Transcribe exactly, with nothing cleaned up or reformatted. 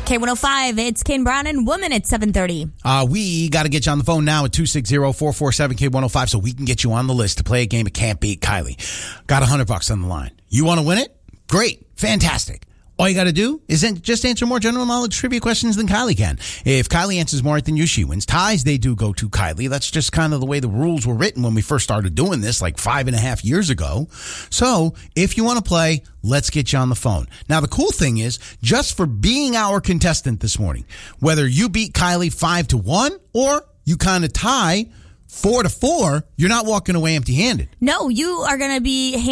K one oh five, it's Kane Brown and Woman at seven thirty. Uh, we got to get you on the phone now at two six zero, four four seven, K one oh five so we can get you on the list to play a game of Can't Beat Kylie. Got one hundred bucks on the line. You want to win it? Great. Fantastic. All you got to do is just answer more general knowledge trivia questions than Kylie can. If Kylie answers more than you, she wins. Ties, they do go to Kylie. That's just kind of the way the rules were written when we first started doing this like five and a half years ago. So if you want to play, let's get you on the phone. Now, the cool thing is, just for being our contestant this morning, whether you beat Kylie five to one or you kind of tie four to four, you're not walking away empty-handed. No, you are going to be